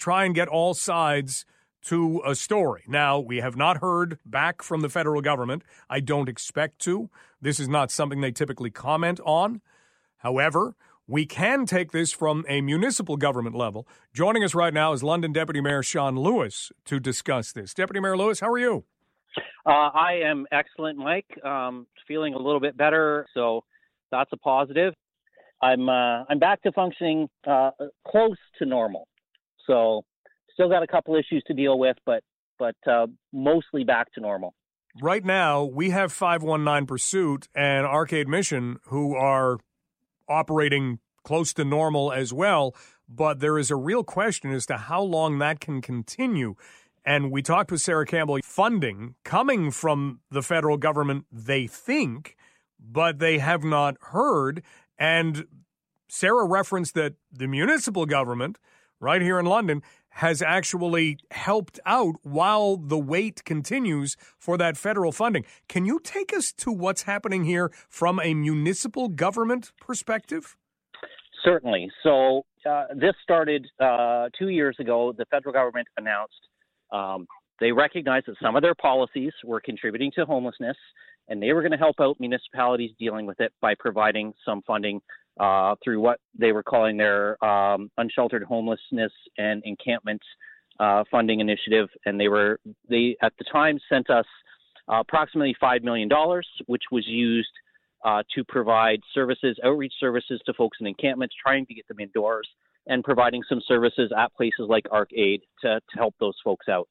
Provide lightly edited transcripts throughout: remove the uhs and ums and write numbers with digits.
try and get all sides to a story. Now, we have not heard back from the federal government. I don't expect to. This is not something they typically comment on. However, we can take this from a municipal government level. Joining us right now is London Deputy Mayor Sean Lewis to discuss this. Deputy Mayor Lewis, how are you? I am excellent, Mike. Feeling a little bit better, so that's a positive. I'm back to functioning close to normal. So still got a couple issues to deal with, but mostly back to normal. Right now, we have 519 Pursuit and Arcade Mission who are operating close to normal as well, but there is a real question as to how long that can continue. And we talked with Sarah Campbell. Funding coming from the federal government, they think, but they have not heard. And Sarah referenced that the municipal government right here in London has actually helped out while the wait continues for that federal funding. Can you take us to what's happening here from a municipal government perspective? Certainly. So this started 2 years ago. The federal government announced they recognized that some of their policies were contributing to homelessness, and they were going to help out municipalities dealing with it by providing some funding through what they were calling their unsheltered homelessness and encampment funding initiative. And they at the time sent us approximately $5 million, which was used to provide services, outreach services to folks in encampments, trying to get them indoors, and providing some services at places like Arcade to help those folks out.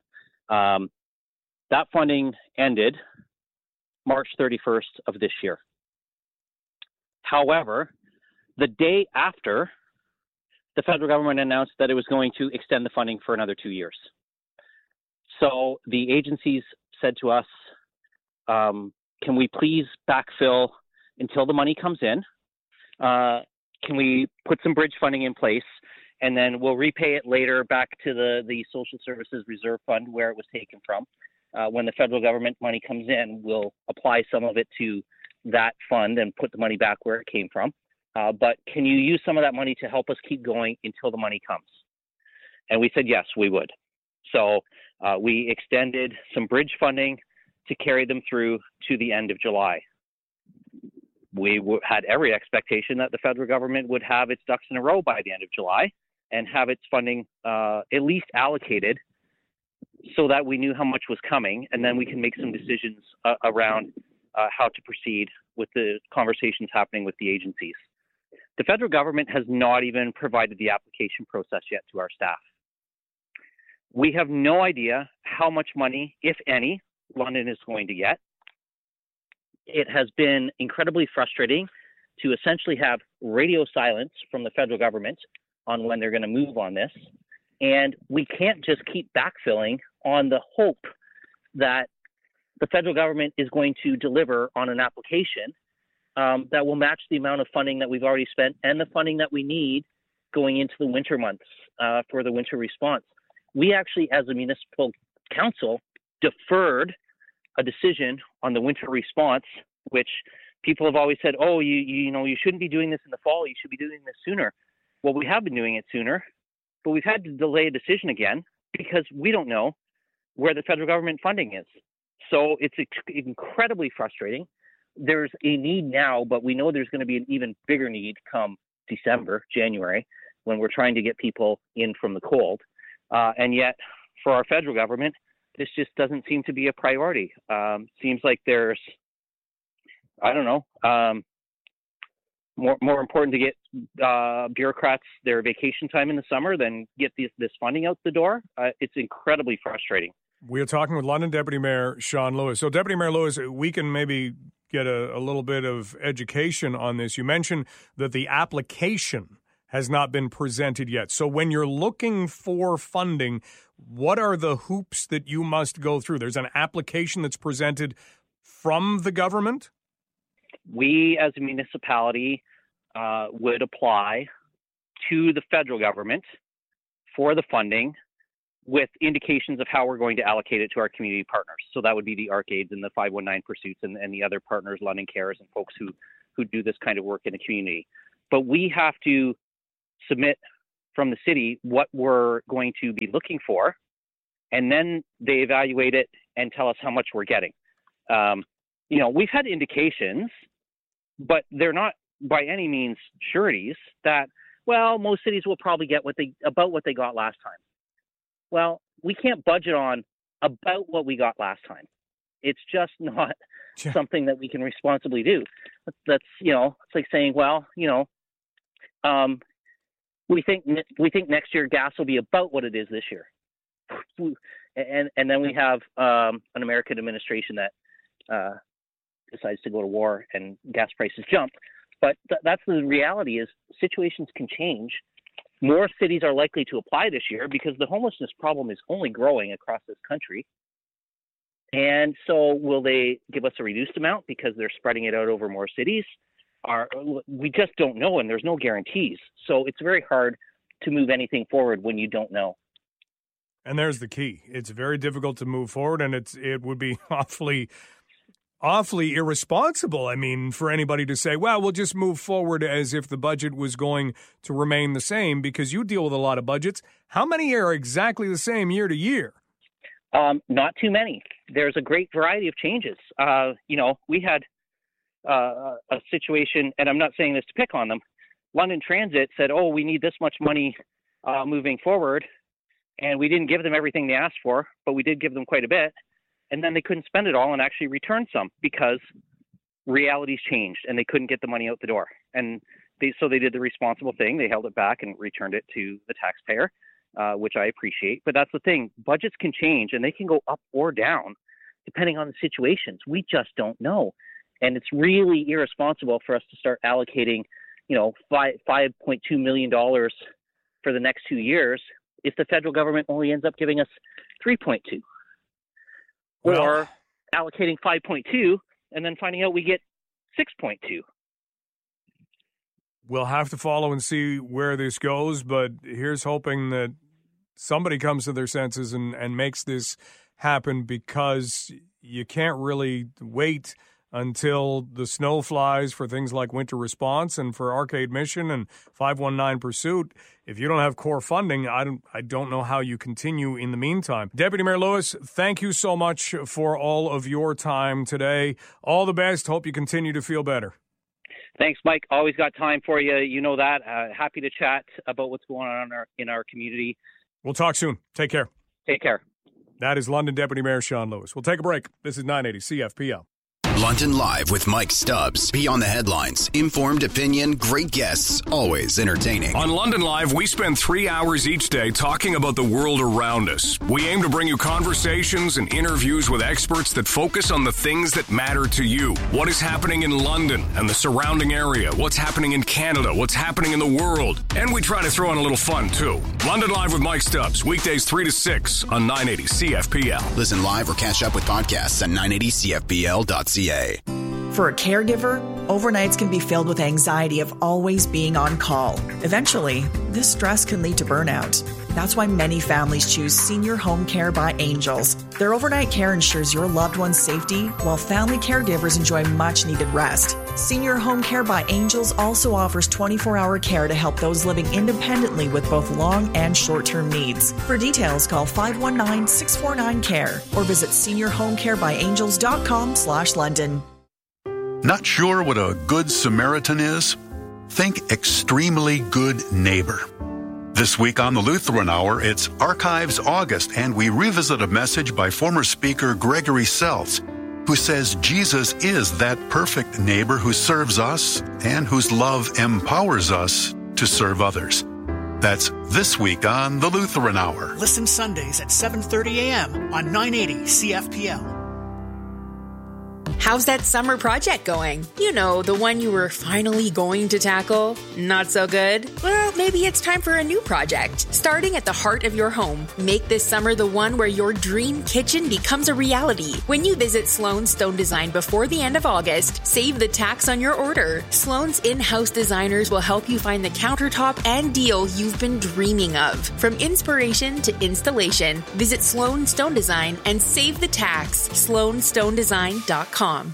That funding ended March 31st of this year. However, the day after, the federal government announced that it was going to extend the funding for another 2 years. So the agencies said to us, can we please backfill until the money comes in? Can we put some bridge funding in place, and then we'll repay it later back to the Social Services Reserve Fund where it was taken from. When the federal government money comes in, we'll apply some of it to that fund and put the money back where it came from. But can you use some of that money to help us keep going until the money comes? And we said, yes, we would. So we extended some bridge funding to carry them through to the end of July. We had every expectation that the federal government would have its ducks in a row by the end of July and have its funding at least allocated so that we knew how much was coming, and then we can make some decisions around how to proceed with the conversations happening with the agencies. The federal government has not even provided the application process yet to our staff. We have no idea how much money, if any, London is going to get. It has been incredibly frustrating to essentially have radio silence from the federal government on when they're going to move on this. And we can't just keep backfilling on the hope that the federal government is going to deliver on an application that will match the amount of funding that we've already spent and the funding that we need going into the winter months for the winter response. We actually, as a municipal council, deferred a decision on the winter response, which people have always said, oh, you shouldn't be doing this in the fall, you should be doing this sooner. Well, we have been doing it sooner, but we've had to delay a decision again because we don't know where the federal government funding is. So it's incredibly frustrating. There's a need now, but we know there's going to be an even bigger need come December, January, when we're trying to get people in from the cold. And yet, for our federal government, this just doesn't seem to be a priority. Seems like there's, I don't know, more important to get bureaucrats their vacation time in the summer than get this funding out the door. It's incredibly frustrating. We are talking with London Deputy Mayor Sean Lewis. So, Deputy Mayor Lewis, we can maybe get a little bit of education on this. You mentioned that the application has not been presented yet. So when you're looking for funding, what are the hoops that you must go through? There's an application that's presented from the government? We, as a municipality, would apply to the federal government for the funding with indications of how we're going to allocate it to our community partners. So that would be the Arcades and the 519 Pursuits and the other partners, London Cares, and folks who do this kind of work in the community. But we have to submit from the city what we're going to be looking for, and then they evaluate it and tell us how much we're getting. We've had indications, but they're not by any means sureties that, well, most cities will probably get about what they got last time. Well, we can't budget on about what we got last time. It's just not something that we can responsibly do. That's it's like saying, well, we think next year gas will be about what it is this year, and then we have an American administration that decides to go to war and gas prices jump. But that's the reality: is situations can change. More cities are likely to apply this year because the homelessness problem is only growing across this country. And so will they give us a reduced amount because they're spreading it out over more cities? We just don't know, and there's no guarantees. So it's very hard to move anything forward when you don't know. And there's the key. It's very difficult to move forward, and it would be awfully irresponsible, for anybody to say, well, we'll just move forward as if the budget was going to remain the same, because you deal with a lot of budgets. How many are exactly the same year to year? Not too many. There's a great variety of changes. We had a situation, and I'm not saying this to pick on them. London Transit said, we need this much money moving forward, and we didn't give them everything they asked for, but we did give them quite a bit. And then they couldn't spend it all and actually return some because realities changed and they couldn't get the money out the door. And so they did the responsible thing. They held it back and returned it to the taxpayer, which I appreciate. But that's the thing. Budgets can change and they can go up or down depending on the situations. We just don't know. And it's really irresponsible for us to start allocating, $5.2 million for the next 2 years if the federal government only ends up giving us 3.2. Or allocating 5.2 and then finding out we get 6.2. We'll have to follow and see where this goes, but here's hoping that somebody comes to their senses and makes this happen, because you can't really wait until the snow flies for things like winter response and for Arcade Mission and 519 Pursuit. If you don't have core funding, I don't know how you continue in the meantime. Deputy Mayor Lewis, thank you so much for all of your time today. All the best. Hope you continue to feel better. Thanks, Mike. Always got time for you. You know that. Happy to chat about what's going on in our community. We'll talk soon. Take care. Take care. That is London Deputy Mayor Sean Lewis. We'll take a break. This is 980 CFPL. London Live with Mike Stubbs. Beyond the headlines. Informed opinion, great guests, always entertaining. On London Live, we spend 3 hours each day talking about the world around us. We aim to bring you conversations and interviews with experts that focus on the things that matter to you. What is happening in London and the surrounding area? What's happening in Canada? What's happening in the world? And we try to throw in a little fun, too. London Live with Mike Stubbs. Weekdays 3 to 6 on 980 CFPL. Listen live or catch up with podcasts at 980CFPL.ca. For a caregiver, overnights can be filled with anxiety of always being on call. Eventually, this stress can lead to burnout. That's why many families choose Senior Home Care by Angels. Their overnight care ensures your loved one's safety, while family caregivers enjoy much-needed rest. Senior Home Care by Angels also offers 24-hour care to help those living independently with both long and short-term needs. For details, call 519-649-CARE or visit seniorhomecarebyangels.com/London. Not sure what a good Samaritan is? Think extremely good neighbor. This week on the Lutheran Hour, it's Archives August, and we revisit a message by former speaker Gregory Seltz, who says Jesus is that perfect neighbor who serves us and whose love empowers us to serve others. That's this week on the Lutheran Hour. Listen Sundays at 7:30 a.m. on 980 CFPL. How's that summer project going? You know, the one you were finally going to tackle? Not so good? Well, maybe it's time for a new project. Starting at the heart of your home, make this summer the one where your dream kitchen becomes a reality. When you visit Sloan's Stone Design before the end of August, save the tax on your order. Sloan's in-house designers will help you find the countertop and deal you've been dreaming of. From inspiration to installation, visit Sloan Stone Design and save the tax. SloanStoneDesign.com.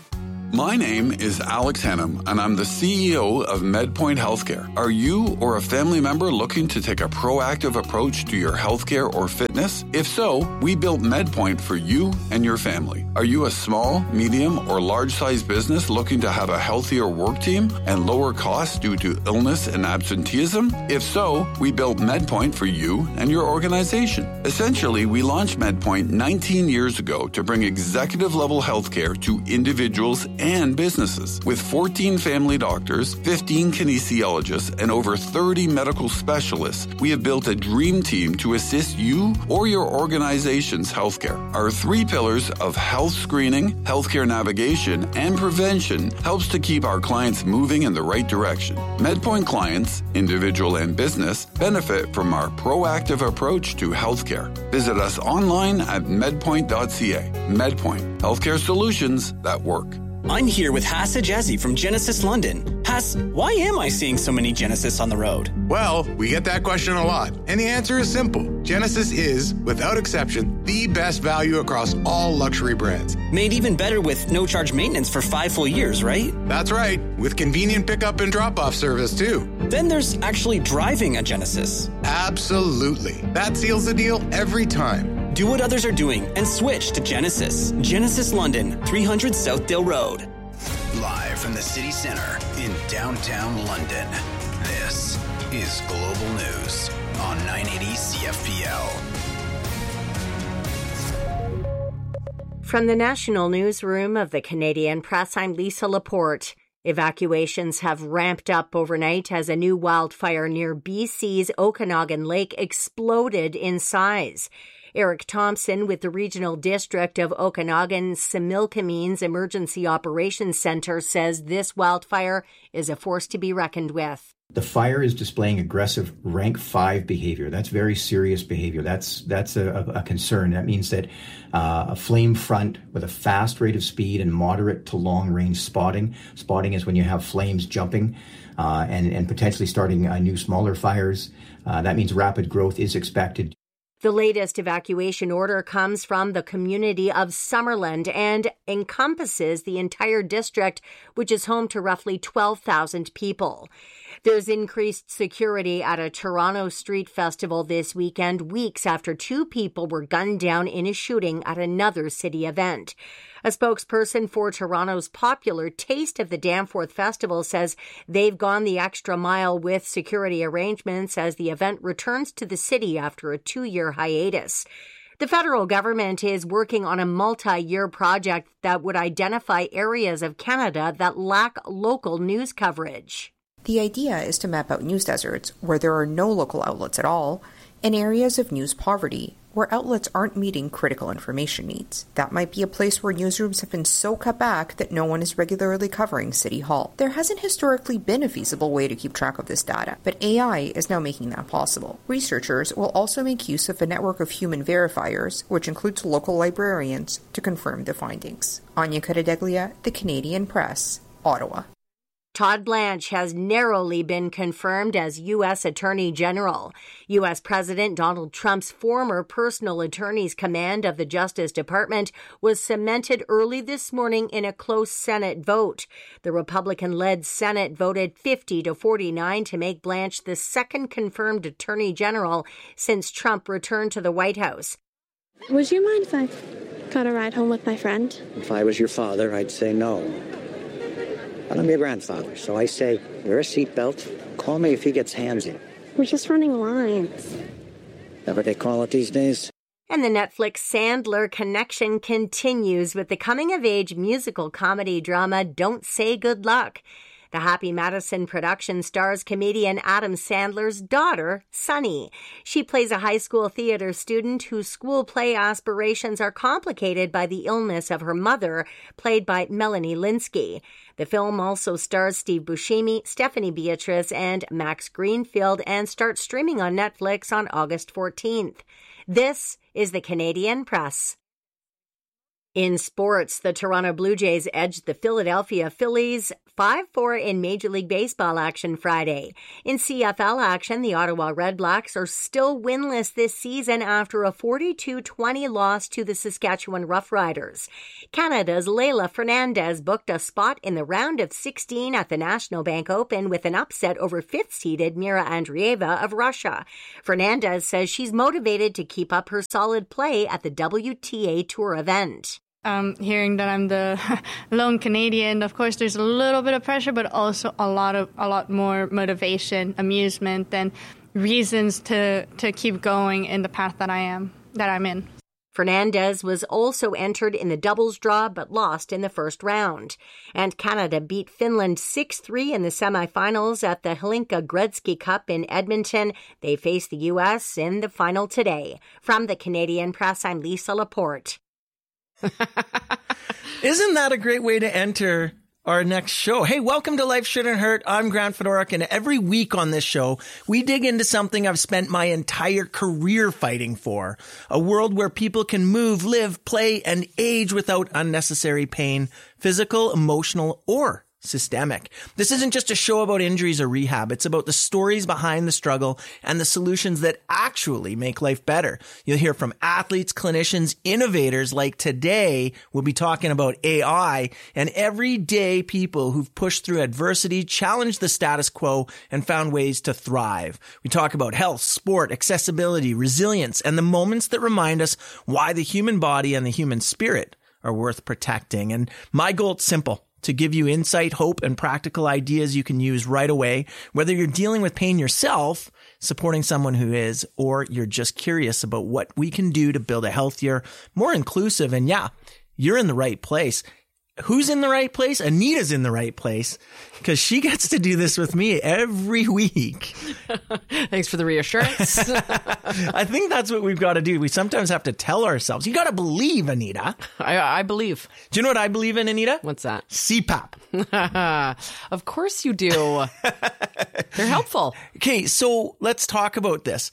My name is Alex Hannum, and I'm the CEO of MedPoint Healthcare. Are you or a family member looking to take a proactive approach to your healthcare or fitness? If so, we built MedPoint for you and your family. Are you a small, medium, or large-sized business looking to have a healthier work team and lower costs due to illness and absenteeism? If so, we built MedPoint for you and your organization. Essentially, we launched MedPoint 19 years ago to bring executive-level healthcare to individuals and businesses. With 14 family doctors, 15 kinesiologists, and over 30 medical specialists, we have built a dream team to assist you or your organization's healthcare. Our 3 pillars of health screening, healthcare navigation, and prevention helps to keep our clients moving in the right direction. MedPoint clients, individual and business, benefit from our proactive approach to healthcare. Visit us online at medpoint.ca. MedPoint, healthcare solutions that work. I'm here with Hassa Jazzy from Genesis London. Hass, why am I seeing so many Genesis on the road? Well, we get that question a lot, and the answer is simple. Genesis is, without exception, the best value across all luxury brands. Made even better with no-charge maintenance for 5 full years, right? That's right, with convenient pickup and drop-off service, too. Then there's actually driving a Genesis. Absolutely. That seals the deal every time. Do what others are doing and switch to Genesis. Genesis London, 300 Southdale Road. Live from the city center in downtown London, this is Global News on 980 CFPL. From the national newsroom of the Canadian Press, I'm Lisa Laporte. Evacuations have ramped up overnight as a new wildfire near BC's Okanagan Lake exploded in size. Eric Thompson with the Regional District of Okanagan's Similkameen's Emergency Operations Center says this wildfire is a force to be reckoned with. The fire is displaying aggressive rank 5 behavior. That's very serious behavior. That's a concern. That means that a flame front with a fast rate of speed and moderate to long range spotting. Spotting is when you have flames jumping and potentially starting new smaller fires. That means rapid growth is expected. The latest evacuation order comes from the community of Summerland and encompasses the entire district, which is home to roughly 12,000 people. There's increased security at a Toronto street festival this weekend, weeks after 2 people were gunned down in a shooting at another city event. A spokesperson for Toronto's popular Taste of the Danforth Festival says they've gone the extra mile with security arrangements as the event returns to the city after a 2-year hiatus. The federal government is working on a multi-year project that would identify areas of Canada that lack local news coverage. The idea is to map out news deserts where there are no local outlets at all, and areas of news poverty where outlets aren't meeting critical information needs. That might be a place where newsrooms have been so cut back that no one is regularly covering City Hall. There hasn't historically been a feasible way to keep track of this data, but AI is now making that possible. Researchers will also make use of a network of human verifiers, which includes local librarians, to confirm the findings. Anya Caradeglia, The Canadian Press, Ottawa. Todd Blanche has narrowly been confirmed as U.S. Attorney General. U.S. President Donald Trump's former personal attorney's command of the Justice Department was cemented early this morning in a close Senate vote. The Republican-led Senate voted 50-49 to make Blanche the second confirmed Attorney General since Trump returned to the White House. Would you mind if I got a ride home with my friend? If I was your father, I'd say no. But I'm your grandfather, so I say, wear a seatbelt. Call me if he gets handsy. We're just running lines. That what they call it these days? And the Netflix Sandler connection continues with the coming-of-age musical comedy drama Don't Say Good Luck. The Happy Madison production stars comedian Adam Sandler's daughter, Sunny. She plays a high school theater student whose school play aspirations are complicated by the illness of her mother, played by Melanie Lynskey. The film also stars Steve Buscemi, Stephanie Beatrice, and Max Greenfield and starts streaming on Netflix on August 14th. This is the Canadian Press. In sports, the Toronto Blue Jays edged the Philadelphia Phillies 5-4 in Major League Baseball action Friday. In CFL action, the Ottawa Redblacks are still winless this season after a 42-20 loss to the Saskatchewan Roughriders. Canada's Leylah Fernandez booked a spot in the round of 16 at the National Bank Open with an upset over 5th-seeded Mira Andreeva of Russia. Fernandez says she's motivated to keep up her solid play at the WTA Tour event. Hearing that I'm the lone Canadian, of course, there's a little bit of pressure, but also a lot more motivation, amusement, and reasons to keep going in the path that I'm in. Fernandez was also entered in the doubles draw but lost in the first round. And Canada beat Finland 6-3 in the semifinals at the Hlinka Gretzky Cup in Edmonton. They face the U.S. in the final today. From the Canadian Press, I'm Lisa Laporte. Isn't that a great way to enter our next show? Hey, welcome to Life Shouldn't Hurt. I'm Grant Fedorak, and every week on this show, we dig into something I've spent my entire career fighting for. A world where people can move, live, play, and age without unnecessary pain, physical, emotional, or systemic. This isn't just a show about injuries or rehab. It's about the stories behind the struggle and the solutions that actually make life better. You'll hear from athletes, clinicians, innovators. Like today, we'll be talking about AI and everyday people who've pushed through adversity, challenged the status quo, and found ways to thrive. We talk about health, sport, accessibility, resilience, and the moments that remind us why the human body and the human spirit are worth protecting. And my goal is simple: to give you insight, hope, and practical ideas you can use right away, whether you're dealing with pain yourself, supporting someone who is, or you're just curious about what we can do to build a healthier, more inclusive, and yeah, you're in the right place. Who's in the right place? Anita's in the right place because she gets to do this with me every week. Thanks for the reassurance. I think that's what we've got to do. We sometimes have to tell ourselves, you got to believe, Anita. I believe. Do you know what I believe in, Anita? What's that? CPAP. Of course you do. They're helpful. Okay, so let's talk about this.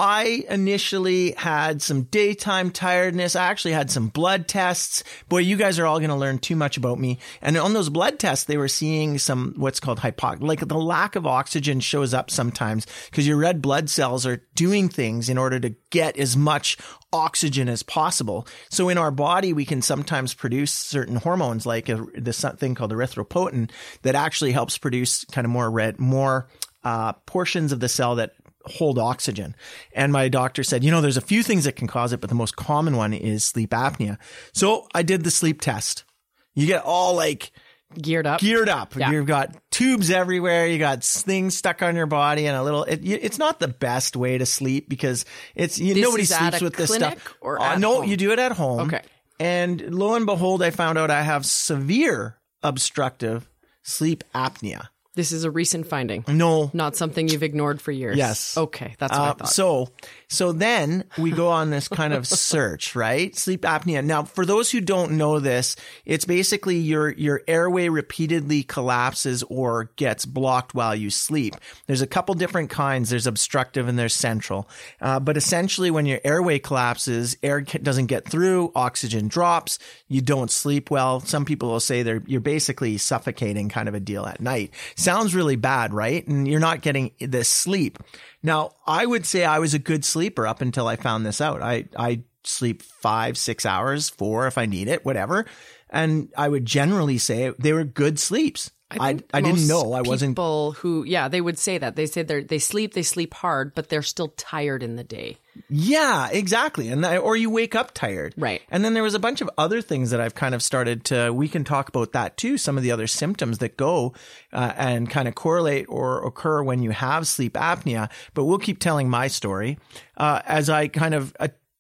I initially had some daytime tiredness. I actually had some blood tests. Boy, you guys are all going to learn too much about me. And on those blood tests, they were seeing some what's called like the lack of oxygen shows up sometimes because your red blood cells are doing things in order to get as much oxygen as possible. So in our body, we can sometimes produce certain hormones like this thing called erythropoietin that actually helps produce kind of more portions of the cell that hold oxygen. And my doctor said, there's a few things that can cause it, but the most common one is sleep apnea. So I did the sleep test. You get all like geared up. Yeah. You've got tubes everywhere. You got things stuck on your body and it's not the best way to sleep because nobody sleeps with this stuff. Or no, home? You do it at home. Okay. And lo and behold, I found out I have severe obstructive sleep apnea. This is a recent finding. No. Not something you've ignored for years. Yes. Okay. That's what I thought. So then we go on this kind of search, right? Sleep apnea. Now, for those who don't know this, it's basically your airway repeatedly collapses or gets blocked while you sleep. There's a couple different kinds. There's obstructive and there's central. But essentially when your airway collapses, air doesn't get through, oxygen drops, you don't sleep well. Some people will say you're basically suffocating kind of a deal at night. Sounds really bad, right? And you're not getting this sleep. Now, I would say I was a good sleeper up until I found this out. I sleep 5-6 hours, 4 if I need it, whatever. And I would generally say they were good sleeps. I didn't know. I wasn't. People who, they would say that. They say they sleep hard, but they're still tired in the day. Yeah, exactly. Or you wake up tired. Right. And then there was a bunch of other things that I've kind of started we can talk about that too. Some of the other symptoms that go and kind of correlate or occur when you have sleep apnea. But we'll keep telling my story. As I kind of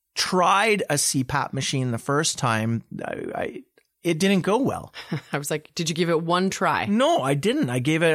tried a CPAP machine the first time, it didn't go well. I was like, did you give it one try? No, I didn't.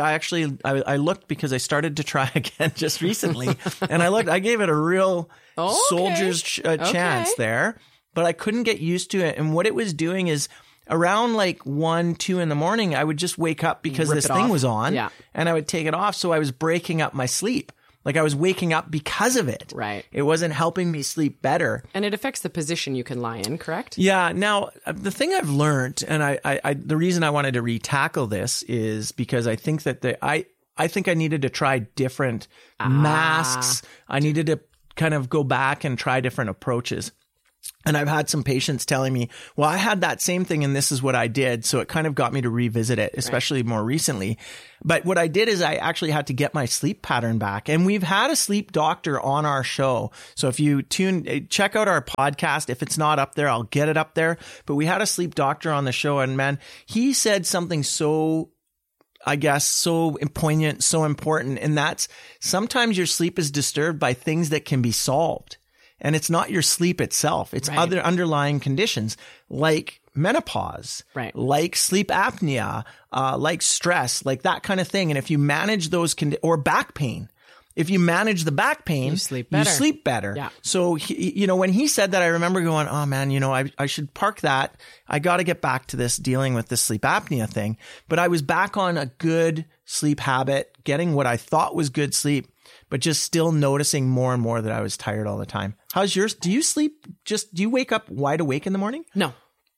I looked because I started to try again just recently. And I gave it a real soldier's chance there, but I couldn't get used to it. And what it was doing is around like 1-2 in the morning, I would just wake up because this thing was on and I would take it off. So I was breaking up my sleep. Like I was waking up because of it. Right. It wasn't helping me sleep better. And it affects the position you can lie in, correct? Yeah. Now, the thing I've learned, and the reason I wanted to retackle this is because I think that I think I needed to try different masks. I needed to kind of go back and try different approaches. And I've had some patients telling me, well, I had that same thing and this is what I did. So it kind of got me to revisit it, especially more recently. But what I did is I actually had to get my sleep pattern back. And we've had a sleep doctor on our show. So if you check out our podcast, if it's not up there, I'll get it up there. But we had a sleep doctor on the show, and man, he said something so, I guess, so poignant, so important. And that's sometimes your sleep is disturbed by things that can be solved. And it's not your sleep itself. It's other underlying conditions like menopause, like sleep apnea, like stress, like that kind of thing. And if you manage those or back pain, if you manage the back pain, you sleep better. Yeah. So, when he said that, I remember going, oh man, I should park that. I got to get back to this dealing with this sleep apnea thing. But I was back on a good sleep habit, getting what I thought was good sleep, but just still noticing more and more that I was tired all the time. How's yours? Do you sleep? Do you wake up wide awake in the morning? No.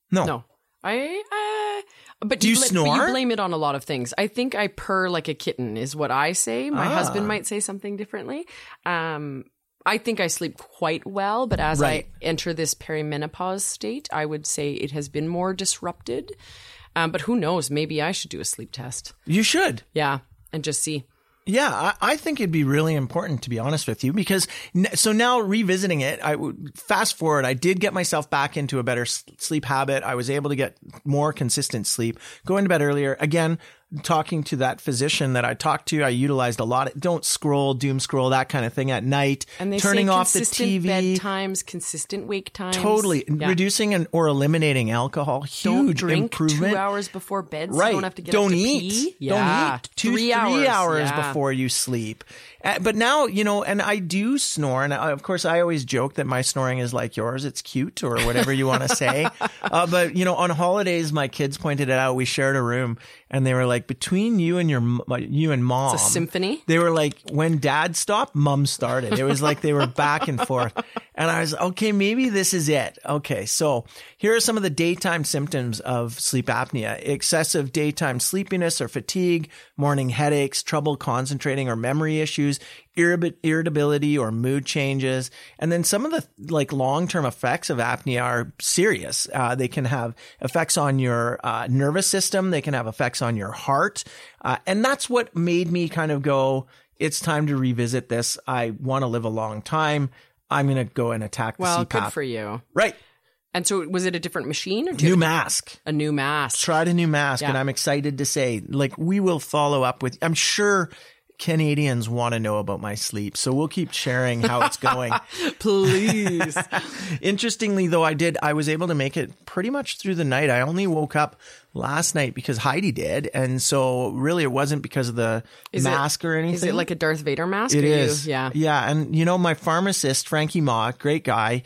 But do you snore? But you blame it on a lot of things. I think I purr like a kitten is what I say. My husband might say something differently. I think I sleep quite well, but as I enter this perimenopause state, I would say it has been more disrupted. But who knows? Maybe I should do a sleep test. You should. Yeah. And just see. Yeah, I think it'd be really important, to be honest with you, because so now revisiting it, I would fast forward. I did get myself back into a better sleep habit. I was able to get more consistent sleep, going to bed earlier. Again, talking to that physician that I talked to, I utilized a lot. Don't scroll, doom scroll, that kind of thing at night. And they turning say off the consistent TV. bedtimes, consistent wake times. Totally. Yeah. Reducing or eliminating alcohol. Huge Don't drink improvement. 2 hours before bed, so Right. you don't have to get Don't up to eat. pee. Don't eat. 3 hours Yeah. before you sleep. But now, and I do snore. And of course, I always joke that my snoring is like yours. It's cute or whatever you want to say. But, on holidays, my kids pointed it out. We shared a room and they were like, between you and mom. It's a symphony. They were like, when dad stopped, mom started. It was like they were back and forth. And I was, okay, maybe this is it. Okay. So here are some of the daytime symptoms of sleep apnea: excessive daytime sleepiness or fatigue, morning headaches, trouble concentrating or memory issues, irritability or mood changes. And then some of the long-term effects of apnea are serious. They can have effects on your nervous system. They can have effects on your heart. And that's what made me kind of go, it's time to revisit this. I want to live a long time. I'm going to go and attack the CPAP. Good for you. Right. And so was it a different machine? Or new mask. A new mask. Tried a new mask. Yeah. And I'm excited to say, we will follow up with, I'm sure Canadians want to know about my sleep. So we'll keep sharing how it's going. Please. Interestingly, though, I was able to make it pretty much through the night. I only woke up last night because Heidi did. And so really it wasn't because of the mask or anything. Is it like a Darth Vader mask? It is. Yeah. Yeah. And my pharmacist, Frankie Ma, great guy.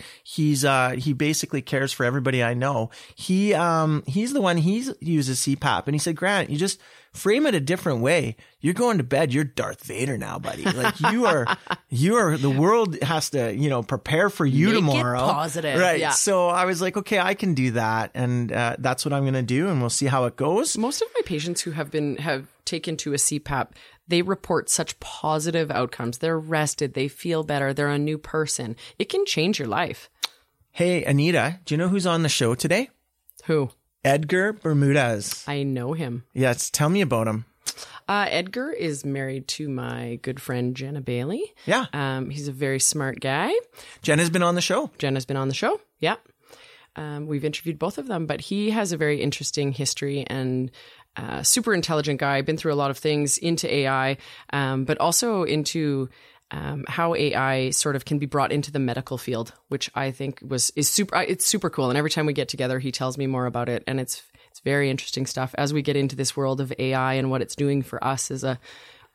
He basically cares for everybody I know. He's the one, he uses CPAP, and he said, Grant, you just frame it a different way. You're going to bed. You're Darth Vader now, buddy. Like you are, the world has to, prepare for you Make tomorrow. It positive. Right. Yeah. So I was like, okay, I can do that. And, that's what I'm going to do. And we'll see how it goes. Most of my patients who have taken to a CPAP, they report such positive outcomes. They're rested. They feel better. They're a new person. It can change your life. Hey, Anita, do you know who's on the show today? Who? Edgar Bermudez. I know him. Yes. Tell me about him. Edgar is married to my good friend, Jenna Bailey. Yeah. He's a very smart guy. Jenna's been on the show. Yeah. We've interviewed both of them, but he has a very interesting history and super intelligent guy. Been through a lot of things into AI, but also into how AI sort of can be brought into the medical field, which I think is super cool. And every time we get together, he tells me more about it, and it's very interesting stuff as we get into this world of AI and what it's doing for us as a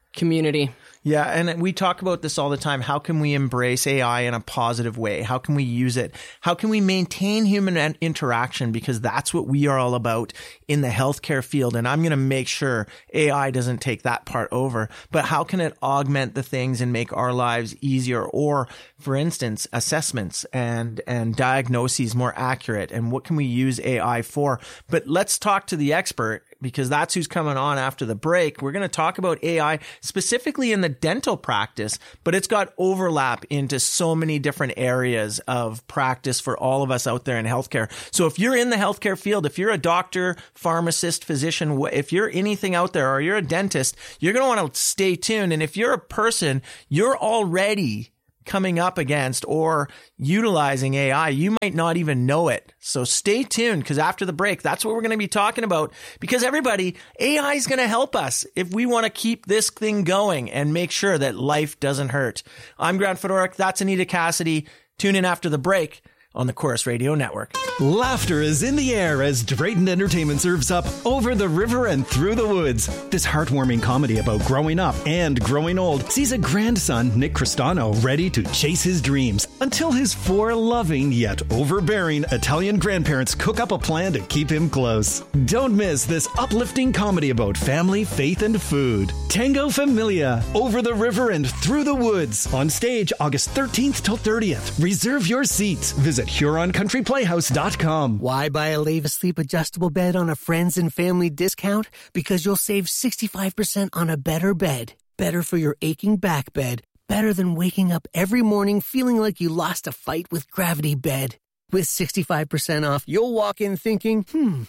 Community. Yeah, and we talk about this all the time. How can we embrace AI in a positive way? How can we use it? How can we maintain human interaction? Because that's what we are all about in the healthcare field. And I'm going to make sure AI doesn't take that part over. But how can it augment the things and make our lives easier? Or, for instance, assessments and diagnoses more accurate? And what can we use AI for? But let's talk to the expert, because that's who's coming on after the break. We're going to talk about AI specifically in the dental practice, but it's got overlap into so many different areas of practice for all of us out there in healthcare. So if you're in the healthcare field, if you're a doctor, pharmacist, physician, if you're anything out there, or you're a dentist, you're going to want to stay tuned. And if you're a person, you're already coming up against or utilizing AI, you might not even know it. So stay tuned, because after the break, that's what we're going to be talking about. Because everybody, AI is going to help us if we want to keep this thing going and make sure that life doesn't hurt. I'm Grant Fedoruk. That's Anita Cassidy. Tune in after the break on the Corus Radio Network. Laughter is in the air as Drayton Entertainment serves up Over the River and Through the Woods. This heartwarming comedy about growing up and growing old sees a grandson, Nick Cristano, ready to chase his dreams until his 4 loving yet overbearing Italian grandparents cook up a plan to keep him close. Don't miss this uplifting comedy about family, faith, and food. Tango Familia, Over the River and Through the Woods. On stage August 13th till 30th. Reserve your seats. Visit HuronCountryPlayhouse.com. Why buy a Lave Asleep adjustable bed on a friends and family discount? Because you'll save 65% on a better bed. Better for your aching back bed. Better than waking up every morning feeling like you lost a fight with Gravity Bed. With 65% off, you'll walk in thinking,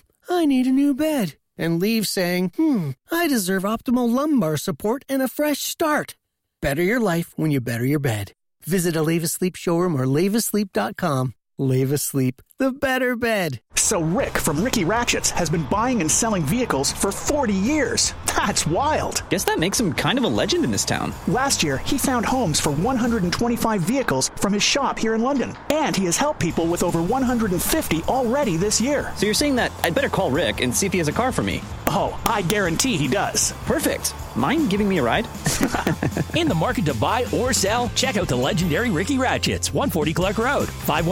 I need a new bed. And leave saying, I deserve optimal lumbar support and a fresh start. Better your life when you better your bed. Visit a Lave Asleep showroom or laveasleep.com. Lave Asleep, the better bed. So Rick from Ricky Ratchets has been buying and selling vehicles for 40 years. That's wild. Guess that makes him kind of a legend in this town. Last year, he found homes for 125 vehicles from his shop here in London. And he has helped people with over 150 already this year. So you're saying that I'd better call Rick and see if he has a car for me? Oh, I guarantee he does. Perfect. Mind giving me a ride? In the market to buy or sell? Check out the legendary Ricky Ratchets, 140 Clark Road,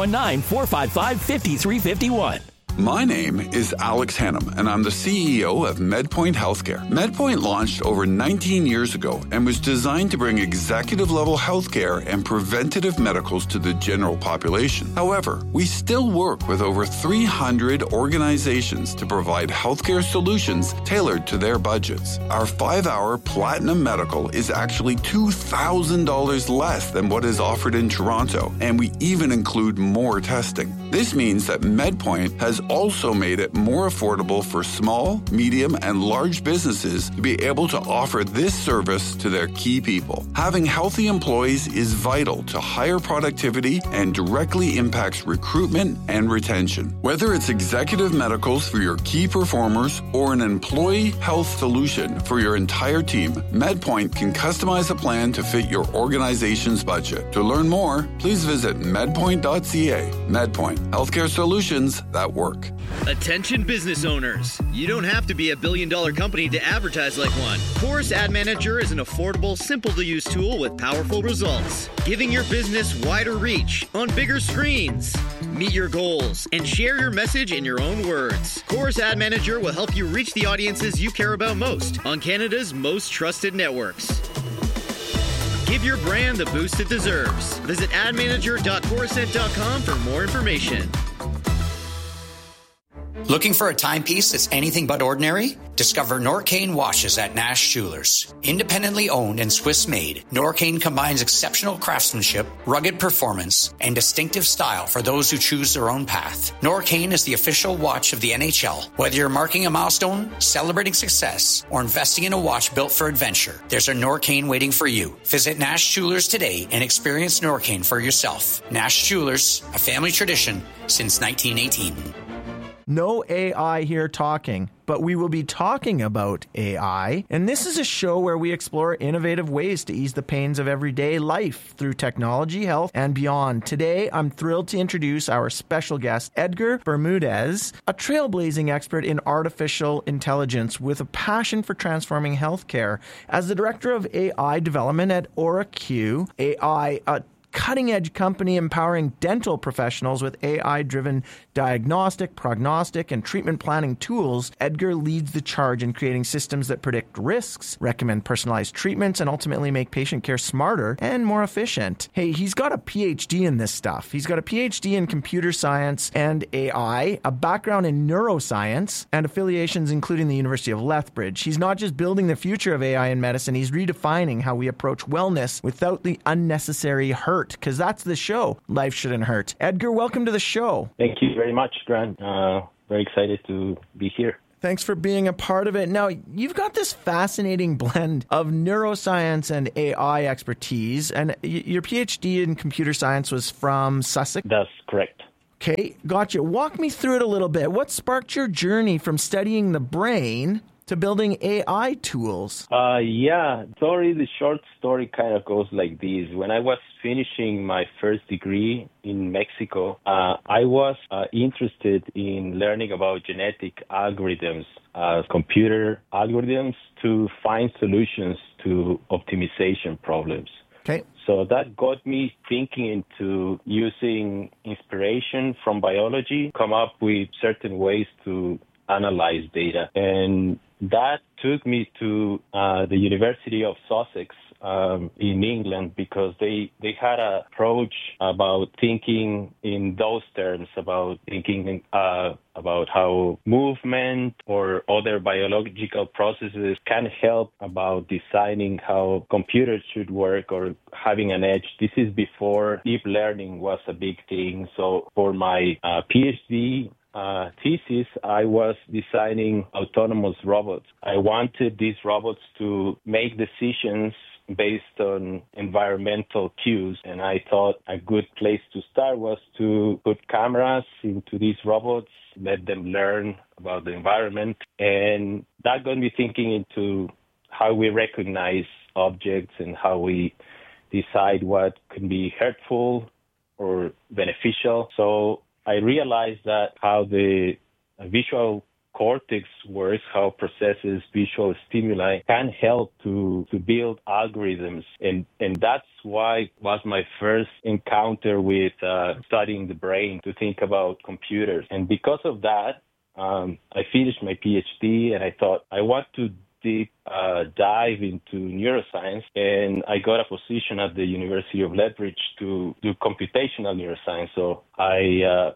519-455-5351. My name is Alex Hannum, and I'm the CEO of MedPoint Healthcare. MedPoint launched over 19 years ago and was designed to bring executive-level healthcare and preventative medicals to the general population. However, we still work with over 300 organizations to provide healthcare solutions tailored to their budgets. Our 5-hour Platinum Medical is actually $2,000 less than what is offered in Toronto, and we even include more testing. This means that MedPoint has also made it more affordable for small, medium, and large businesses to be able to offer this service to their key people. Having healthy employees is vital to higher productivity and directly impacts recruitment and retention. Whether it's executive medicals for your key performers or an employee health solution for your entire team, MedPoint can customize a plan to fit your organization's budget. To learn more, please visit medpoint.ca. MedPoint, healthcare solutions that work. Attention business owners. You don't have to be a billion-dollar company to advertise like one. Corus Ad Manager is an affordable, simple-to-use tool with powerful results, giving your business wider reach on bigger screens. Meet your goals and share your message in your own words. Corus Ad Manager will help you reach the audiences you care about most on Canada's most trusted networks. Give your brand the boost it deserves. Visit admanager.corusent.com for more information. Looking for a timepiece that's anything but ordinary? Discover Norcane watches at Nash Jewelers. Independently owned and Swiss-made, Norcane combines exceptional craftsmanship, rugged performance, and distinctive style for those who choose their own path. Norcane is the official watch of the NHL. Whether you're marking a milestone, celebrating success, or investing in a watch built for adventure, there's a Norcane waiting for you. Visit Nash Jewelers today and experience Norcane for yourself. Nash Jewelers, a family tradition since 1918. No AI here talking, but we will be talking about AI. And this is a show where we explore innovative ways to ease the pains of everyday life through technology, health, and beyond. Today, I'm thrilled to introduce our special guest, Edgar Bermudez, a trailblazing expert in artificial intelligence with a passion for transforming healthcare. As the director of AI development at AuraQ AI, a cutting-edge company empowering dental professionals with AI-driven diagnostic, prognostic, and treatment planning tools, Edgar leads the charge in creating systems that predict risks, recommend personalized treatments, and ultimately make patient care smarter and more efficient. Hey, he's got a PhD in this stuff. He's got a PhD in computer science and AI, a background in neuroscience, and affiliations including the University of Lethbridge. He's not just building the future of AI in medicine, he's redefining how we approach wellness without the unnecessary hurt, because that's the show. Life Shouldn't Hurt. Edgar, welcome to the show. Thank you very much, Grant. Very excited to be here. Thanks for being a part of it. Now, you've got this fascinating blend of neuroscience and AI expertise, and your PhD in computer science was from Sussex? That's correct. Okay, gotcha. Walk me through it a little bit. What sparked your journey from studying the brain to building AI tools? The short story kind of goes like this. When I was finishing my first degree in Mexico, I was interested in learning about genetic algorithms, computer algorithms to find solutions to optimization problems. Okay. So that got me thinking into using inspiration from biology, come up with certain ways to analyze data. And that took me to the University of Sussex in England, because they had an approach about thinking in those terms, about thinking about how movement or other biological processes can help about designing how computers should work or having an edge. This is before deep learning was a big thing. So for my PhD thesis, I was designing autonomous robots. I wanted these robots to make decisions based on environmental cues, and I thought a good place to start was to put cameras into these robots, let them learn about the environment, and that got me thinking into how we recognize objects and how we decide what can be hurtful or beneficial. So I realized that how the visual cortex works, how it processes visual stimuli, can help to build algorithms. And that's why was my first encounter with studying the brain, to think about computers. And because of that, I finished my PhD, and I thought I want to deep dive into neuroscience, and I got a position at the University of Lethbridge to do computational neuroscience. So I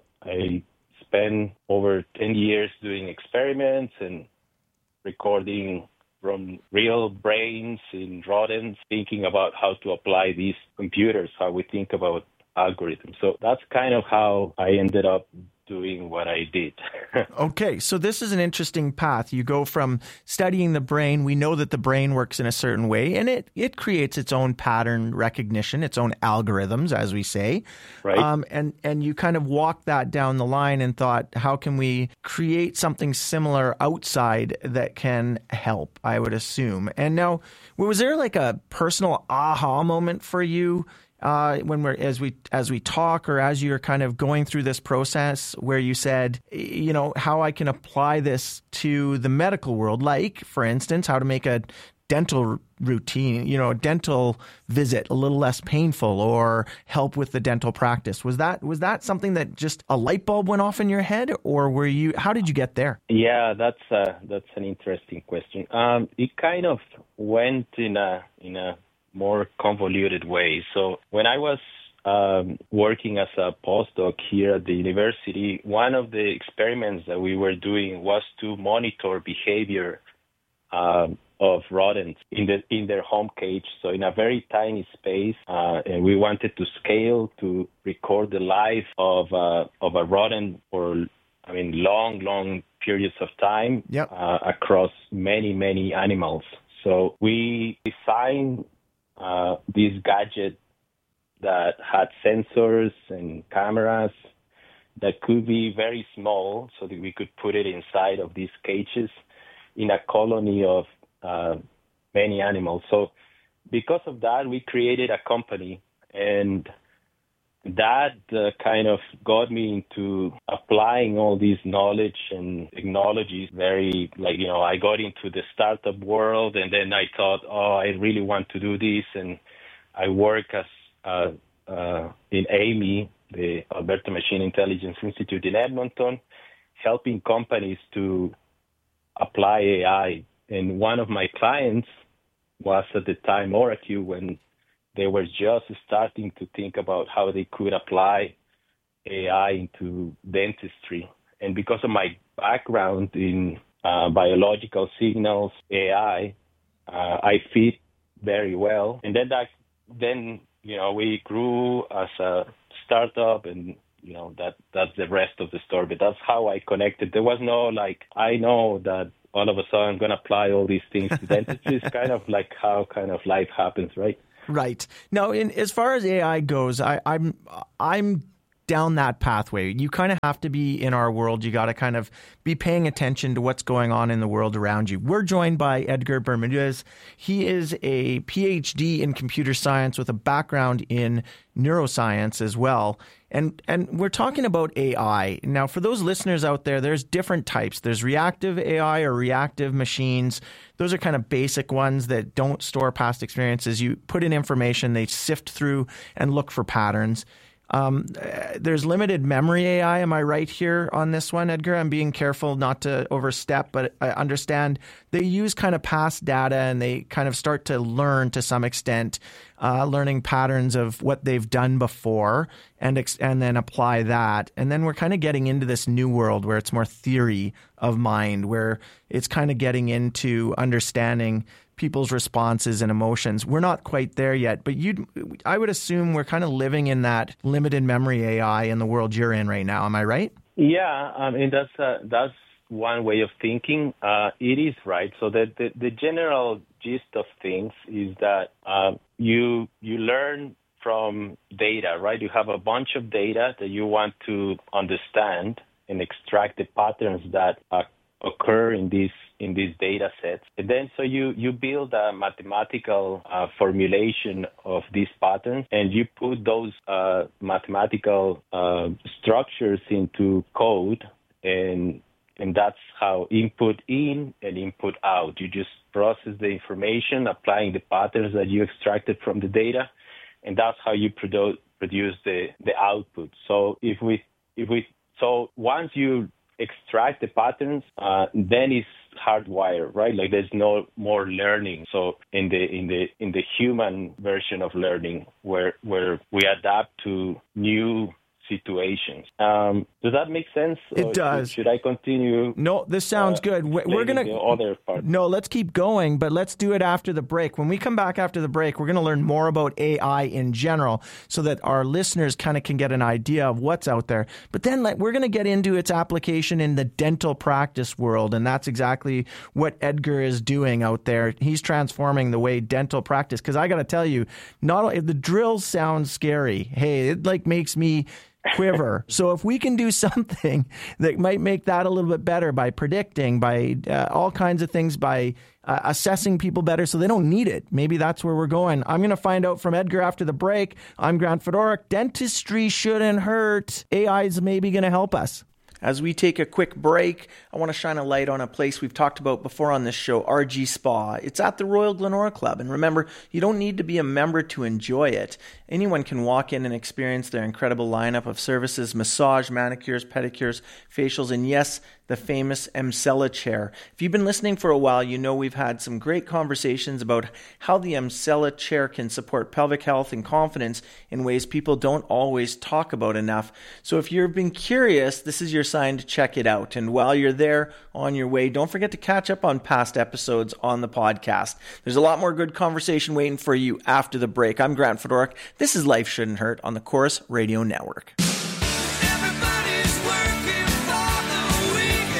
spent over 10 years doing experiments and recording from real brains in rodents, thinking about how to apply these computers, how we think about algorithms. So that's kind of how I ended up doing what I did. Okay, so this is an interesting path. You go from studying the brain. We know that the brain works in a certain way, and it creates its own pattern recognition, its own algorithms, as we say. Right. And you kind of walked that down the line and thought, how can we create something similar outside that can help, I would assume. And now, was there like a personal aha moment for you when as we talk, or as you're kind of going through this process, where you said, how I can apply this to the medical world, like, for instance, how to make a dental routine, a dental visit a little less painful, or help with the dental practice? Was that something that just a light bulb went off in your head, or how did you get there? Yeah, that's an interesting question. It kind of went in a more convoluted way. So when I was working as a postdoc here at the university, one of the experiments that we were doing was to monitor behavior of rodents in their home cage, so in a very tiny space, and we wanted to scale to record the life of a rodent for long periods of time. Yep. Across many animals. So we designed this gadget that had sensors and cameras that could be very small so that we could put it inside of these cages in a colony of many animals. So because of that, we created a company, and that kind of got me into applying all this knowledge and technologies very, I got into the startup world, and then I thought, I really want to do this. And I work as in AMI, the Alberta Machine Intelligence Institute in Edmonton, helping companies to apply AI. And one of my clients was at the time OraQ, when they were just starting to think about how they could apply AI into dentistry. And because of my background in biological signals, AI, I fit very well. And then we grew as a startup, and that's the rest of the story. But that's how I connected. There was no I know that all of a sudden I'm going to apply all these things to dentistry. It's kind of like how kind of life happens, right? Right. Now, as far as AI goes, I'm down that pathway. You kind of have to be in our world. You got to kind of be paying attention to what's going on in the world around you. We're joined by Edgar Bermudez. He is a PhD in computer science with a background in neuroscience as well. And we're talking about AI. Now, for those listeners out there, there's different types. There's reactive AI or reactive machines. Those are kind of basic ones that don't store past experiences. You put in information, they sift through and look for patterns. There's limited memory AI. Am I right here on this one, Edgar? I'm being careful not to overstep, but I understand they use kind of past data and they kind of start to learn to some extent, learning patterns of what they've done before and then apply that. And then we're kind of getting into this new world where it's more theory of mind, where it's kind of getting into understanding people's responses and emotions. We're not quite there yet, but I would assume we're kind of living in that limited memory AI in the world you're in right now. Am I right? Yeah, I mean, that's one way of thinking. It is right. So the general gist of things is that you learn from data, right? You have a bunch of data that you want to understand and extract the patterns that occur in these data sets. And then so you build a mathematical formulation of these patterns, and you put those mathematical structures into code, and that's how input in and input out. You just process the information, applying the patterns that you extracted from the data, and that's how you produce the output. So so once you extract the patterns, then it's hardwired, right? Like there's no more learning. So in the human version of learning, where we adapt to new situations. Does that make sense? It does. Should I continue? No, this sounds good. We're going to other part. No, let's keep going, but let's do it after the break. When we come back after the break, we're going to learn more about AI in general so that our listeners kind of can get an idea of what's out there. But then we're going to get into its application in the dental practice world, and that's exactly what Edgar is doing out there. He's transforming the way dental practice, because I got to tell you, not only the drills sound scary. Hey, it makes me quiver. So if we can do something that might make that a little bit better by predicting, by all kinds of things, by assessing people better so they don't need it, maybe that's where we're going. I'm going to find out from Edgar after the break. I'm Grant Fedoruk. Dentistry shouldn't hurt. AI is maybe going to help us. As we take a quick break, I want to shine a light on a place we've talked about before on this show, RG Spa. It's at the Royal Glenora Club. And remember, you don't need to be a member to enjoy it. Anyone can walk in and experience their incredible lineup of services: massage, manicures, pedicures, facials, and yes, the famous Emsella chair. If you've been listening for a while, you know we've had some great conversations about how the Emsella chair can support pelvic health and confidence in ways people don't always talk about enough. So if you've been curious, this is your sign to check it out. And while you're there on your way, don't forget to catch up on past episodes on the podcast. There's a lot more good conversation waiting for you after the break. I'm Grant Fedoruk. This is Life Shouldn't Hurt on the Chorus Radio Network.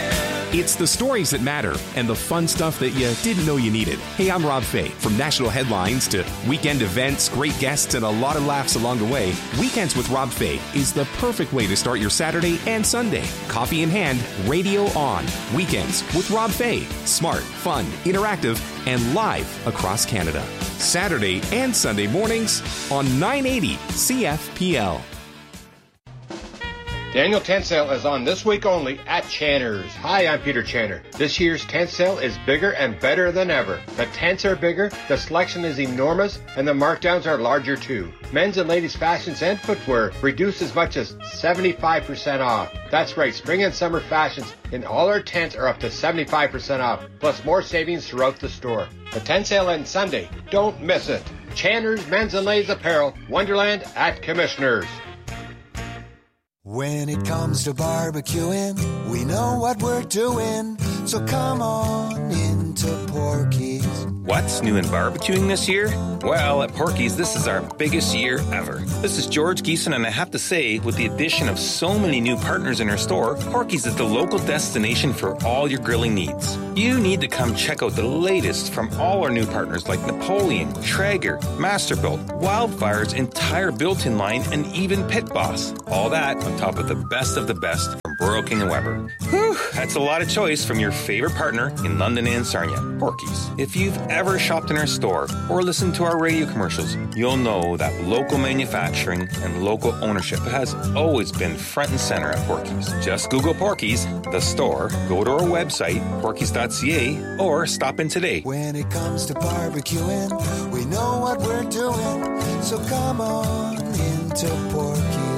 It's the stories that matter and the fun stuff that you didn't know you needed. Hey, I'm Rob Fay. From national headlines to weekend events, great guests, and a lot of laughs along the way, Weekends with Rob Fay is the perfect way to start your Saturday and Sunday. Coffee in hand, radio on. Weekends with Rob Fay. Smart, fun, interactive, and live across Canada. Saturday and Sunday mornings on 980 CFPL. The annual tent sale is on this week only at Channer's. Hi, I'm Peter Channer. This year's tent sale is bigger and better than ever. The tents are bigger, the selection is enormous, and the markdowns are larger too. Men's and ladies' fashions and footwear reduced as much as 75% off. That's right, spring and summer fashions in all our tents are up to 75% off, plus more savings throughout the store. The tent sale ends Sunday. Don't miss it. Channer's Men's and Ladies Apparel, Wonderland at Commissioners. When it comes to barbecuing, we know what we're doing, so come on into Porky's. What's new in barbecuing this year? Well, at Porky's, this is our biggest year ever. This is George Geeson, and I have to say, with the addition of so many new partners in our store, Porky's is the local destination for all your grilling needs. You need to come check out the latest from all our new partners like Napoleon, Traeger, Masterbuilt, Wildfire's entire built-in line, and even Pit Boss. All that on top of the best from Burrow King and Weber. Whew, that's a lot of choice from your favorite partner in London and Sarnia, Porky's. If you've ever shopped in our store or listened to our radio commercials, you'll know that local manufacturing and local ownership has always been front and center at Porky's. Just Google Porky's, the store, go to our website, porkys.ca, or stop in today. When it comes to barbecuing, we know what we're doing, so come on into Porky's.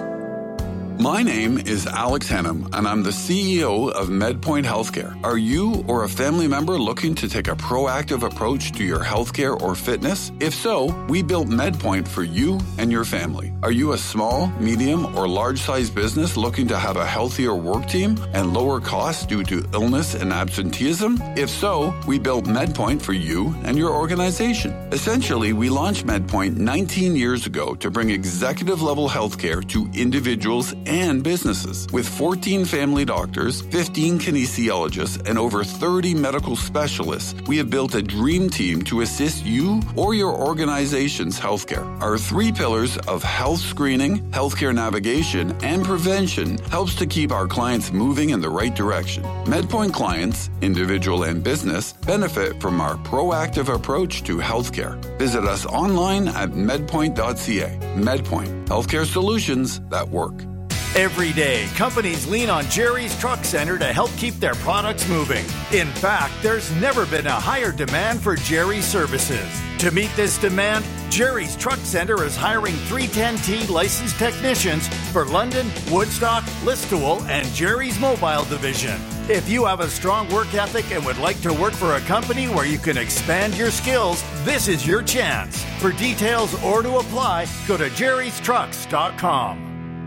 My name is Alex Hannum, and I'm the CEO of MedPoint Healthcare. Are you or a family member looking to take a proactive approach to your healthcare or fitness? If so, we built MedPoint for you and your family. Are you a small, medium, or large-sized business looking to have a healthier work team and lower costs due to illness and absenteeism? If so, we built MedPoint for you and your organization. Essentially, we launched MedPoint 19 years ago to bring executive-level healthcare to individuals and businesses. With 14 family doctors, 15 kinesiologists, and over 30 medical specialists, we have built a dream team to assist you or your organization's healthcare. Our 3 pillars of health screening, healthcare navigation, and prevention helps to keep our clients moving in the right direction. MedPoint clients, individual and business, benefit from our proactive approach to healthcare. Visit us online at medpoint.ca. MedPoint, healthcare solutions that work. Every day, companies lean on Jerry's Truck Center to help keep their products moving. In fact, there's never been a higher demand for Jerry's services. To meet this demand, Jerry's Truck Center is hiring 310T licensed technicians for London, Woodstock, Listowel, and Jerry's Mobile Division. If you have a strong work ethic and would like to work for a company where you can expand your skills, this is your chance. For details or to apply, go to jerrystrucks.com.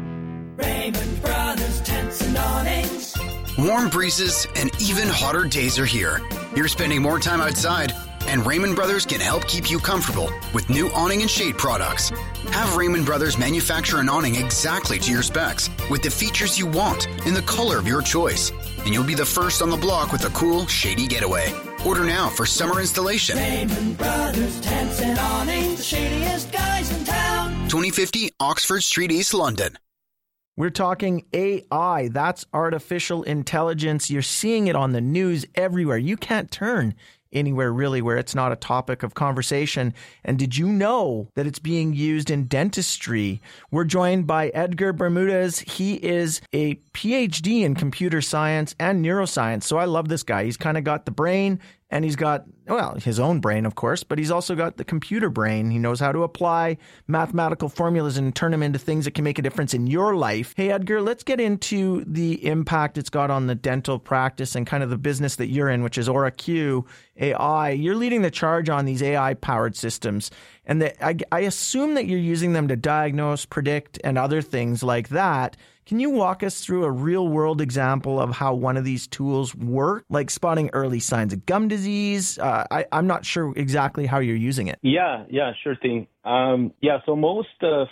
Raymond Brothers Tents and Awnings. Warm breezes and even hotter days are here. You're spending more time outside, and Raymond Brothers can help keep you comfortable with new awning and shade products. Have Raymond Brothers manufacture an awning exactly to your specs with the features you want in the color of your choice, and you'll be the first on the block with a cool, shady getaway. Order now for summer installation. Raymond Brothers Tents and Awnings, the shadiest guys in town. 2050 Oxford Street, East London. We're talking AI. That's artificial intelligence. You're seeing it on the news everywhere. You can't turn anywhere really where it's not a topic of conversation. And did you know that it's being used in dentistry? We're joined by Edgar Bermudez. He is a PhD in computer science and neuroscience. So I love this guy. He's kind of got the brain, and he's got, well, his own brain, of course, but he's also got the computer brain. He knows how to apply mathematical formulas and turn them into things that can make a difference in your life. Hey, Edgar, let's get into the impact it's got on the dental practice and kind of the business that you're in, which is AuraQ AI. You're leading the charge on these AI-powered systems. And I assume that you're using them to diagnose, predict, and other things like that. Can you walk us through a real world example of how one of these tools work, like spotting early signs of gum disease? I'm not sure exactly how you're using it. Yeah, sure thing. So most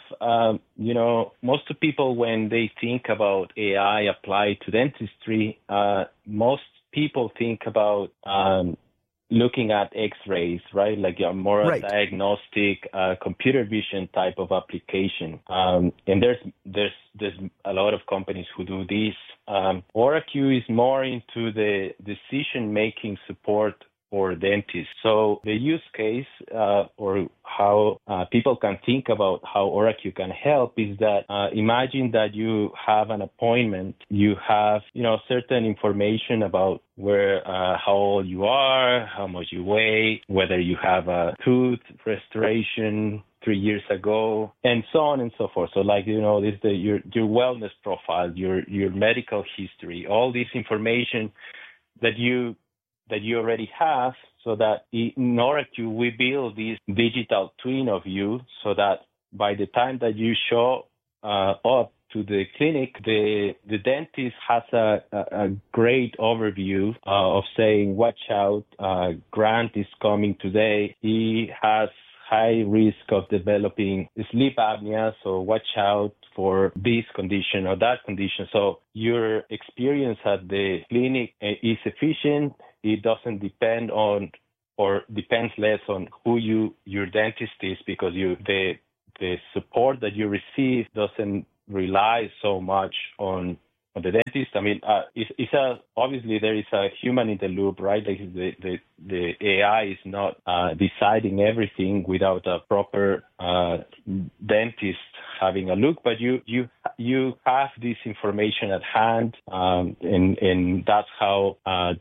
of people, when they think about AI applied to dentistry, most people think about looking at X-rays, right? Like a more diagnostic, computer vision type of application. And there's a lot of companies who do this. OraQ is more into the decision-making support for dentists. So the use case or how people can think about how OraQ can help is that imagine that you have an appointment, you have certain information about where how old you are, how much you weigh, whether you have a tooth restoration 3 years ago, and so on and so forth. So like, this your wellness profile, your medical history, all this information that you already have, so that in OraQ we build this digital twin of you, so that by the time that you show up to the clinic, the dentist has a great overview of saying, watch out, Grant is coming today. He has high risk of developing sleep apnea, so watch out for this condition or that condition. So your experience at the clinic is efficient. It doesn't depend on, or depends less on who your dentist is, because the support that you receive doesn't rely so much on the dentist. I mean, obviously there is a human in the loop, right? The AI is not deciding everything without a proper dentist having a look, but you have this information at hand, and that's how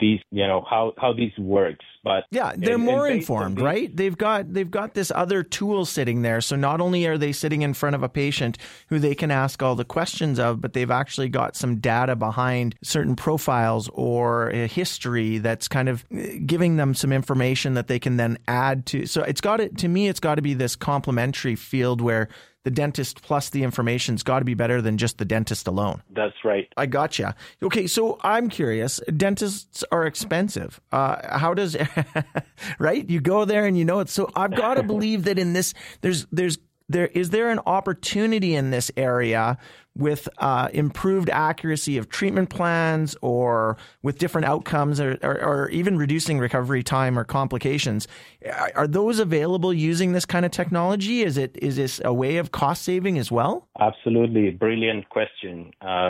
how this works. But yeah, they're more informed, right? They've got this other tool sitting there. So not only are they sitting in front of a patient who they can ask all the questions of, but they've actually got some data behind certain profiles or a history that's kind of giving them some information that they can then add to. So it's got to be this complementary field where the dentist plus the information's got to be better than just the dentist alone. That's right. I gotcha. Okay, so I'm curious. Dentists are expensive. How does right? You go there and it. So I've got to believe that in this, is there an opportunity in this area with improved accuracy of treatment plans, or with different outcomes, or even reducing recovery time or complications? Are those available using this kind of technology? Is this a way of cost saving as well? Absolutely. Brilliant question.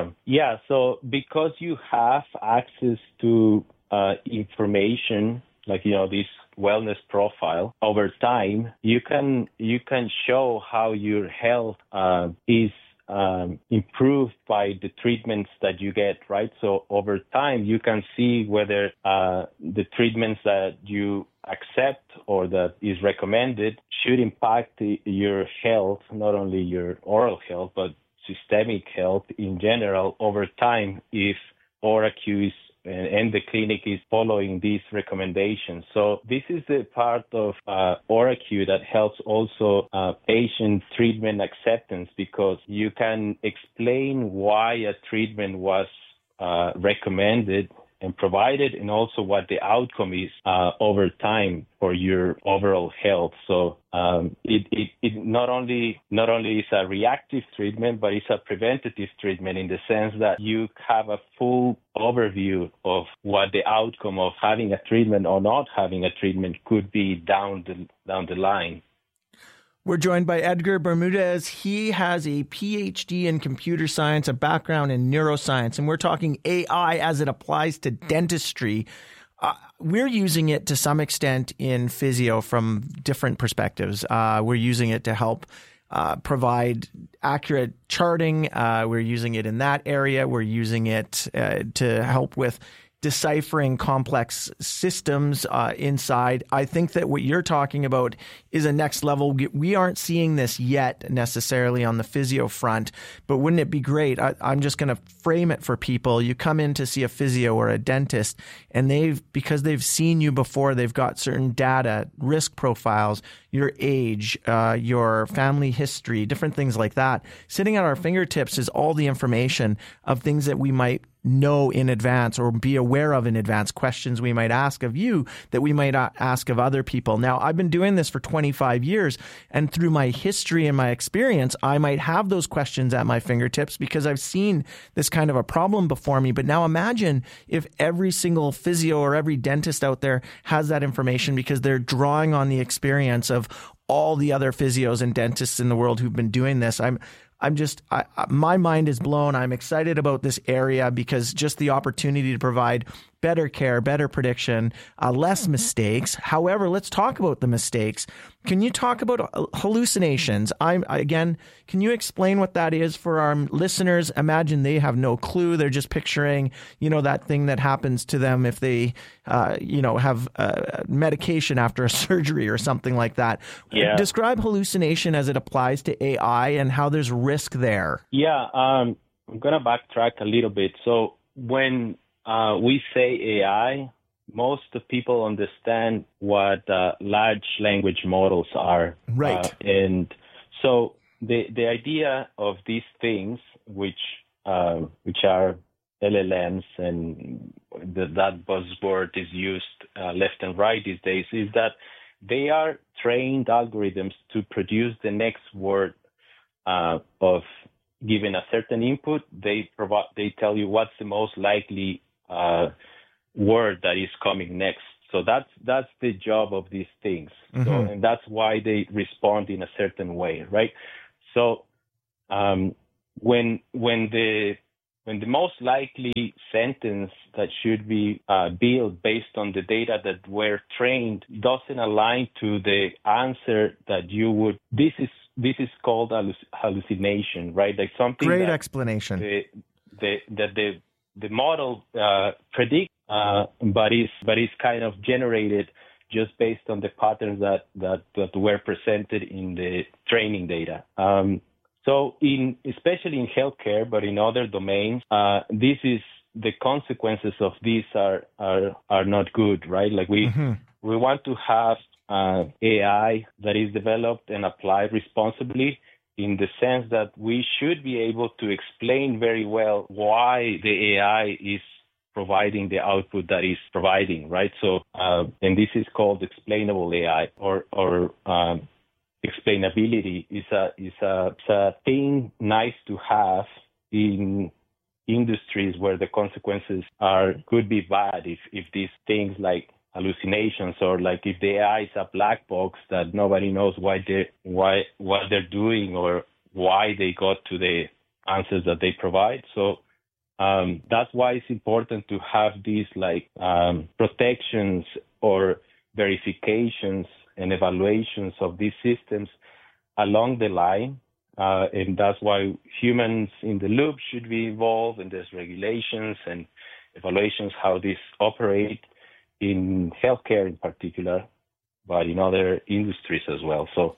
So because you have access to information, like, this wellness profile over time, you can show how your health is improved by the treatments that you get, right? So over time, you can see whether the treatments that you accept or that is recommended should impact your health, not only your oral health, but systemic health in general over time, if OraQ is and the clinic is following these recommendations. So this is the part of OraQ that helps also patient treatment acceptance, because you can explain why a treatment was recommended and provided, and also what the outcome is over time for your overall health. So it not only is a reactive treatment, but it's a preventative treatment, in the sense that you have a full overview of what the outcome of having a treatment or not having a treatment could be down the line. We're joined by Edgar Bermudez. He has a PhD in computer science, a background in neuroscience, and we're talking AI as it applies to dentistry. We're using it to some extent in physio from different perspectives. We're using it to help provide accurate charting. We're using it in that area. We're using it to help with deciphering complex systems inside. I think that what you're talking about is a next level. We aren't seeing this yet necessarily on the physio front, but wouldn't it be great? I'm just going to frame it for people. You come in to see a physio or a dentist, and because they've seen you before, they've got certain data, risk profiles, your age, your family history, different things like that. Sitting at our fingertips is all the information of things that we might know in advance or be aware of in advance, questions we might ask of you that we might ask of other people. Now, I've been doing this for 25 years, and through my history and my experience, I might have those questions at my fingertips because I've seen this kind of a problem before me. But now imagine if every single physio or every dentist out there has that information because they're drawing on the experience of all the other physios and dentists in the world who've been doing this. My mind is blown. I'm excited about this area because just the opportunity to provide better care, better prediction, less mistakes. However, let's talk about the mistakes. Can you talk about hallucinations? Can you explain what that is for our listeners? Imagine they have no clue. They're just picturing, that thing that happens to them if they, have medication after a surgery or something like that. Yeah. Describe hallucination as it applies to AI and how there's risk there. Yeah, I'm going to backtrack a little bit. So when we say AI, most of people understand what large language models are. Right. And so the idea of these things, which are LLMs, and that buzzword is used left and right these days, is that they are trained algorithms to produce the next word of given a certain input. They tell you what's the most likely word that is coming next. So that's the job of these things. Mm-hmm. So, and that's why they respond in a certain way, right? So when the most likely sentence that should be built based on the data that were trained doesn't align to the answer that you would, this is called hallucination, right? Like something. Great explanation. The model predicts, but is kind of generated just based on the patterns that were presented in the training data. So especially in healthcare, but in other domains, the consequences of these are not good, right? Like we want to have AI that is developed and applied responsibly, in the sense that we should be able to explain very well why the AI is providing the output that is providing, right? So, and this is called explainable AI or explainability is a thing nice to have in industries where the consequences could be bad if these things like hallucinations, or like if the AI is a black box that nobody knows what they're doing or why they got to the answers that they provide. So that's why it's important to have these protections or verifications and evaluations of these systems along the line. And that's why humans in the loop should be involved, and there's regulations and evaluations how these operate in healthcare in particular, but in other industries as well. So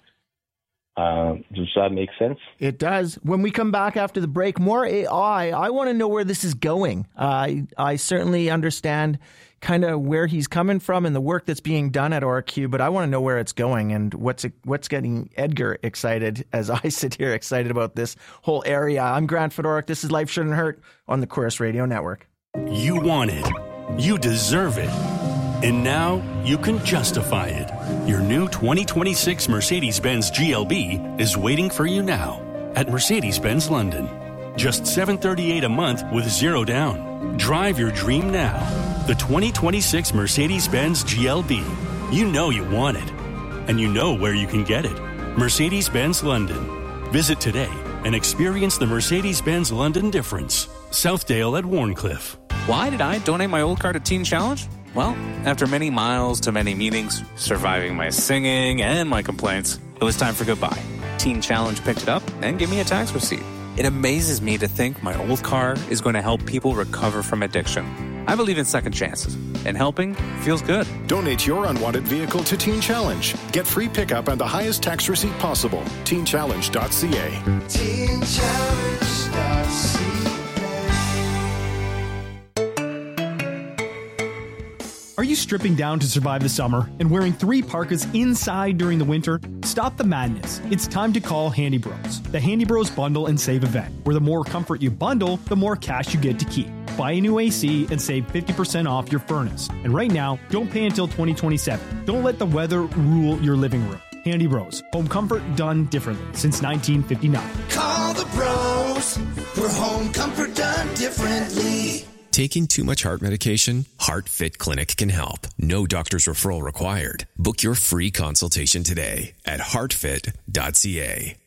does that make sense? It does. When we come back after the break, more AI. I want to know where this is going. I certainly understand kind of where he's coming from and the work that's being done at ORQ, but I want to know where it's going and what's getting Edgar excited as I sit here excited about this whole area. I'm Grant Fedoruk. This is Life Shouldn't Hurt on the Corus Radio Network. You want it. You deserve it. And now you can justify it. Your new 2026 Mercedes-Benz GLB is waiting for you now at Mercedes-Benz London. Just $738 a month with zero down. Drive your dream now. The 2026 Mercedes-Benz GLB. You know you want it. And you know where you can get it. Mercedes-Benz London. Visit today and experience the Mercedes-Benz London difference. Southdale at Warncliffe. Why did I donate my old car to Teen Challenge? Well, after many miles to many meetings, surviving my singing and my complaints, it was time for goodbye. Teen Challenge picked it up and gave me a tax receipt. It amazes me to think my old car is going to help people recover from addiction. I believe in second chances, and helping feels good. Donate your unwanted vehicle to Teen Challenge. Get free pickup and the highest tax receipt possible. TeenChallenge.ca. TeenChallenge.ca. Are you stripping down to survive the summer and wearing 3 parkas inside during the winter? Stop the madness. It's time to call Handy Bros. The Handy Bros Bundle and Save event, where the more comfort you bundle, the more cash you get to keep. Buy a new AC and save 50% off your furnace. And right now, don't pay until 2027. Don't let the weather rule your living room. Handy Bros. Home comfort done differently since 1959. Call the bros for home comfort done differently. Taking too much heart medication? HeartFit Clinic can help. No doctor's referral required. Book your free consultation today at heartfit.ca.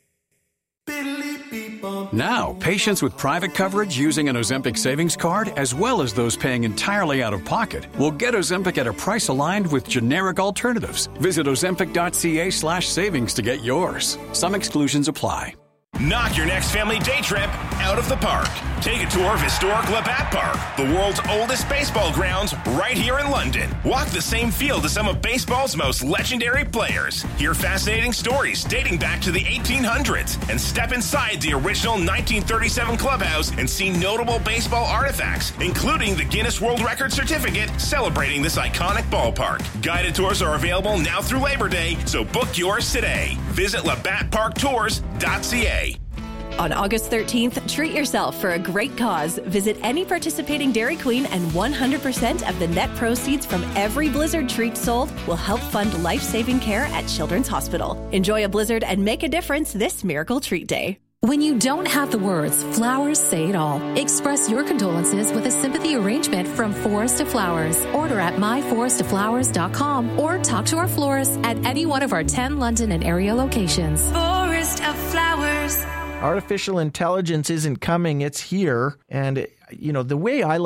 Now, patients with private coverage using an Ozempic savings card, as well as those paying entirely out of pocket, will get Ozempic at a price aligned with generic alternatives. Visit ozempic.ca/savings to get yours. Some exclusions apply. Knock your next family day trip out of the park. Take a tour of historic Labatt Park, the world's oldest baseball grounds, right here in London. Walk the same field as some of baseball's most legendary players. Hear fascinating stories dating back to the 1800s and step inside the original 1937 clubhouse and see notable baseball artifacts, including the Guinness World Record certificate celebrating this iconic ballpark. Guided tours are available now through Labor Day, so book yours today. Visit labattparktours.ca. On August 13th, treat yourself for a great cause. Visit any participating Dairy Queen and 100% of the net proceeds from every Blizzard treat sold will help fund life-saving care at Children's Hospital. Enjoy a Blizzard and make a difference this Miracle Treat Day. When you don't have the words, flowers say it all. Express your condolences with a sympathy arrangement from Forest of Flowers. Order at myforestoflowers.com or talk to our florist at any one of our 10 London and area locations. Forest of Flowers. Artificial intelligence isn't coming, it's here. And, you know, the way I like